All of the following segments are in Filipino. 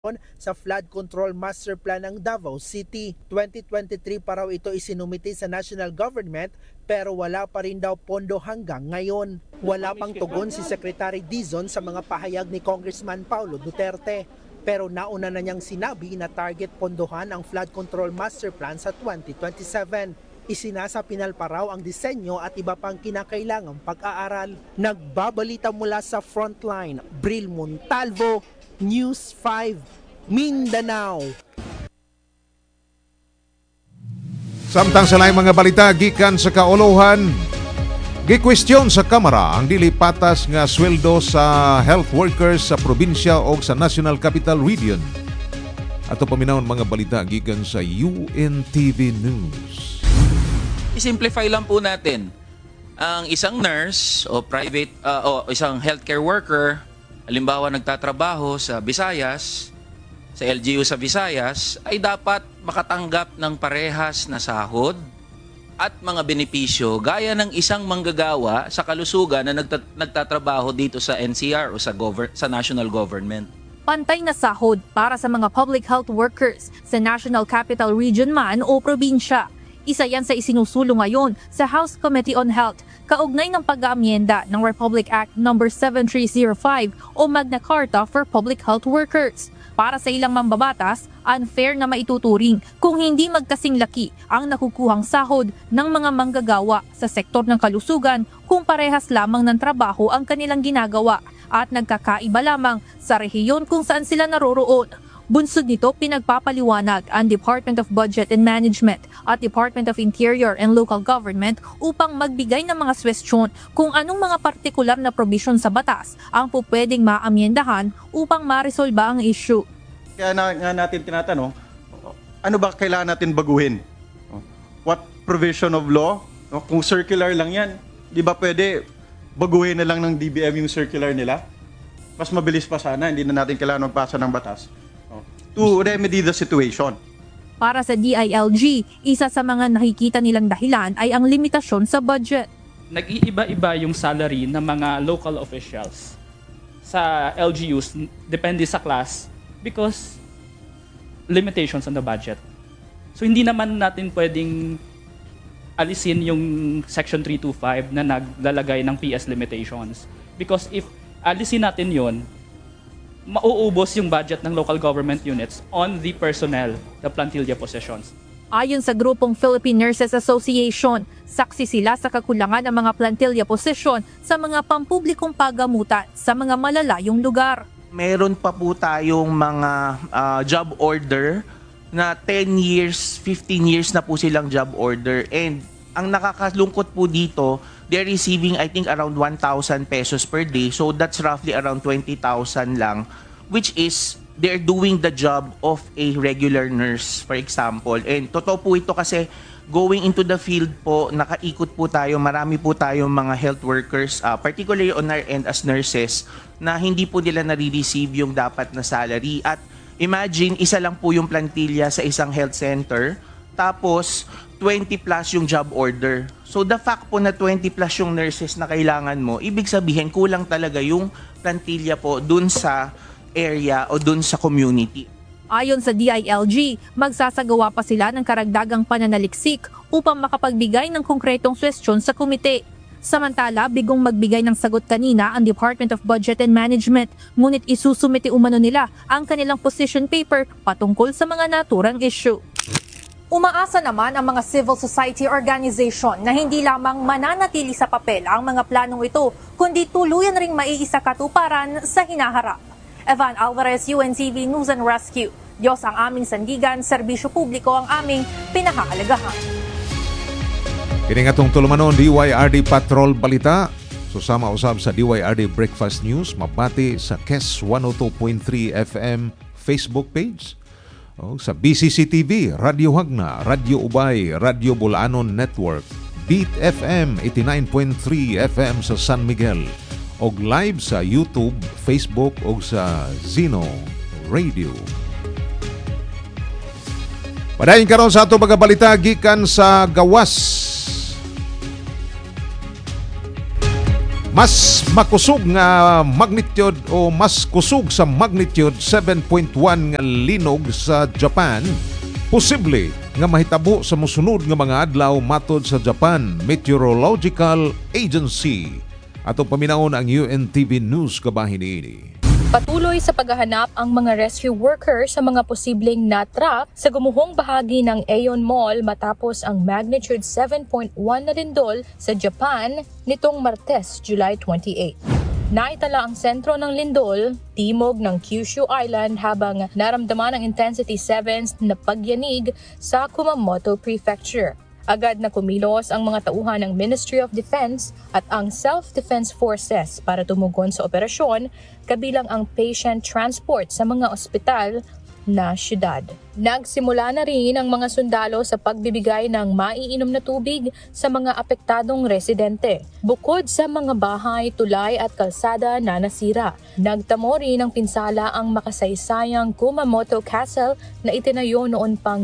sa flood control master plan ng Davao City. 2023 pa raw ito isinumite sa national government pero wala pa rin daw pondo hanggang ngayon. Wala pang tugon si Secretary Dizon sa mga pahayag ni Congressman Paulo Duterte. Pero nauna na niyang sinabi na target pondohan ang flood control master plan sa 2027. Isinasapinal pa raw ang disenyo at iba pang kinakailangang pag-aaral. Nagbabalita mula sa Frontline, Bril Montalvo, News 5, Mindanao. Samtang sa laing mga balita gikan sa kauluhan, gikwestiyon sa Kamara ang dili patas nga sweldo sa health workers sa probinsya o sa National Capital Region. Ato paminawon mga balita gikan sa UNTV News. I-simplify lang po natin. Ang isang nurse o private o isang healthcare worker, halimbawa nagtatrabaho sa Visayas, sa LGU sa Visayas, ay dapat makatanggap ng parehas na sahod at mga benepisyo gaya ng isang manggagawa sa kalusugan na nagtatrabaho dito sa NCR o sa national government. Pantay na sahod para sa mga public health workers sa National Capital Region man o probinsya. Isa yan sa isinusulong ngayon sa House Committee on Health kaugnay ng pag-aamyenda ng Republic Act No. 7305 o Magna Carta for Public Health Workers. Para sa ilang mambabatas, unfair na maituturing kung hindi magkasing laki ang nakukuhang sahod ng mga manggagawa sa sektor ng kalusugan kung parehas lamang ng trabaho ang kanilang ginagawa at nagkakaiba lamang sa rehiyon kung saan sila naroroon. Bunsod nito, pinagpapaliwanag ang Department of Budget and Management at Department of Interior and Local Government upang magbigay ng mga suwestyon kung anong mga partikular na provision sa batas ang pupwedeng maamyendahan upang maresolba ang issue. Kaya nga natin tinatanong, ano ba kailangan natin baguhin? What provision of law? Kung circular lang yan, di ba pwede baguhin na lang ng DBM yung circular nila? Mas mabilis pa sana, hindi na natin kailangan magpasa ng batas to remedy the situation. Para sa DILG, isa sa mga nakikita nilang dahilan ay ang limitasyon sa budget. Nag-iiba-iba yung salary ng mga local officials sa LGUs, depende sa class, because limitations on the budget. So hindi naman natin pwedeng alisin yung Section 325 na naglalagay ng PS limitations. Because if alisin natin yon, mauubos yung budget ng local government units on the personnel, the plantilla positions. Ayon sa grupong Philippine Nurses Association, saksi sila sa kakulangan ng mga plantilla position sa mga pampublikong pagamutan sa mga malalayong lugar. Meron pa po tayong mga job order na 10 years, 15 years na po silang job order. And ang nakakalungkot po dito, they're receiving I think around 1,000 pesos per day. So that's roughly around 20,000 lang, which is they're doing the job of a regular nurse, for example. And totoo po ito kasi going into the field po, nakaikot po tayo, marami po tayong mga health workers, particularly on our end as nurses, na hindi po nila nare-receive yung dapat na salary. At imagine, isa lang po yung plantilla sa isang health center, tapos 20 plus yung job order. So the fact po na 20 plus yung nurses na kailangan mo, ibig sabihin kulang talaga yung plantilla po dun sa area o dun sa community. Ayon sa DILG, magsasagawa pa sila ng karagdagang pananaliksik upang makapagbigay ng konkretong suwestyon sa komite. Samantala, bigong magbigay ng sagot kanina ang Department of Budget and Management, ngunit isusumite umano nila ang kanilang position paper patungkol sa mga naturang issue. Umaasa naman ang mga civil society organization na hindi lamang mananatili sa papel ang mga planong ito, kundi tuluyan ring maiisakatuparan sa hinaharap. Evan Alvarez, UNTV News and Rescue. Diyos ang aming sandigan, serbisyo publiko ang aming pinahahalagahan. Kini nga tong tulumanon DYRD Patrol Balita. Susama usab sa DYRD Breakfast News, mabati sa KES 102.3 FM Facebook page. Sa BCC TV, Radio Hagna, Radio Ubay, Radio Bulanon Network, Beat FM 89.3 FM sa San Miguel, og live sa YouTube, Facebook og sa Zino Radio. Padayon karon sa ato mga balita gikan sa gawas. Mas Makusog nga magnitude o mas kusog sa magnitude 7.1 nga linog sa Japan. Posible nga mahitabo sa mosunod nga mga adlaw matod sa Japan Meteorological Agency. Atong paminaon ang UNTV News kabahin ini. Patuloy sa paghahanap ang mga rescue workers sa mga posibleng natrap sa gumuhong bahagi ng Aeon Mall matapos ang magnitude 7.1 na lindol sa Japan nitong Martes, July 28. Naitala ang sentro ng lindol, timog ng Kyushu Island habang naramdaman ang intensity 7 na pagyanig sa Kumamoto Prefecture. Agad na kumilos ang mga tauhan ng Ministry of Defense at ang Self-Defense Forces para tumugon sa operasyon, kabilang ang patient transport sa mga ospital na syudad. Nagsimula na rin ang mga sundalo sa pagbibigay ng maiinom na tubig sa mga apektadong residente. Bukod sa mga bahay, tulay at kalsada na nasira, nagtamo rin ng pinsala ang makasaysayang Kumamoto Castle na itinayo noon pang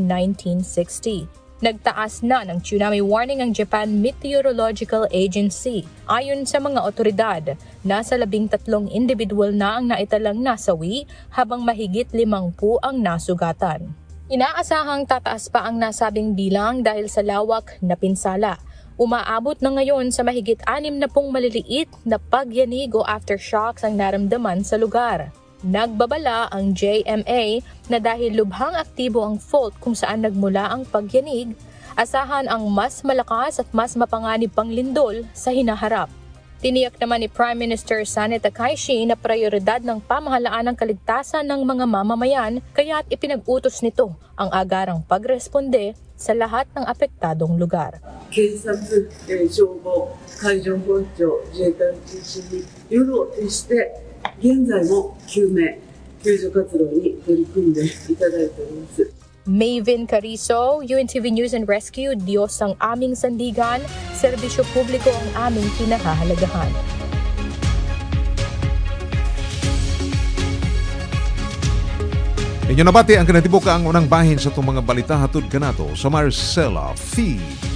1960. Nagtaas na ng tsunami warning ang Japan Meteorological Agency. Ayon sa mga otoridad, nasa 13 individual na ang naitalang nasawi habang mahigit 50 ang nasugatan. Inaasahang tataas pa ang nasabing bilang dahil sa lawak na pinsala. Umaabot na ngayon sa mahigit 60 maliliit na pagyanig o aftershocks ang naramdaman sa lugar. Nagbabala ang JMA na dahil lubhang aktibo ang fault kung saan nagmula ang pagyanig, asahan ang mas malakas at mas mapanganib pang lindol sa hinaharap. Tiniyak naman ni Prime Minister Sane Takaishi na prioridad ng pamahalaan ang kaligtasan ng mga mamamayan kaya't ipinag-utos nito ang agarang pagresponde sa lahat ng apektadong lugar. 警察、消防、海上保安庁、自衛隊を中心に夜を徹して現在も救命・救助活動に取り組んでいただいております。 Maven Carizo, UNTV News and Rescue, Diyos ang aming sandigan, serbisyo publiko ang aming kinahahalagahan. Inyo nabati ang kanatibuka ang unang bahin sa itong mga balita hatod kanato sa Marcela Feed.